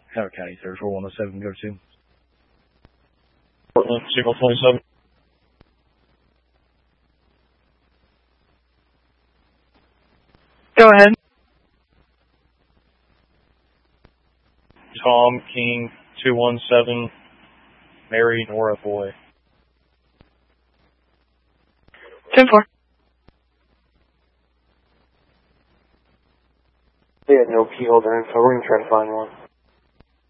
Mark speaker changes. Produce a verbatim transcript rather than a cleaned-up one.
Speaker 1: Howard County, thirty four one oh seven, go to.
Speaker 2: Portland, signal twenty-seven.
Speaker 3: Go ahead.
Speaker 2: Tom King, two one seven, Mary Nora Boy.
Speaker 3: ten four.
Speaker 4: They had no key holder info. We're going to try to find one.